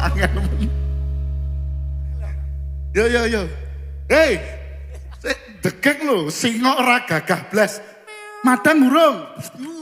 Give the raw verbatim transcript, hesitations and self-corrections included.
Yo yo yo. Hei, dekek lo, singok ora gagah blas. Madang urung.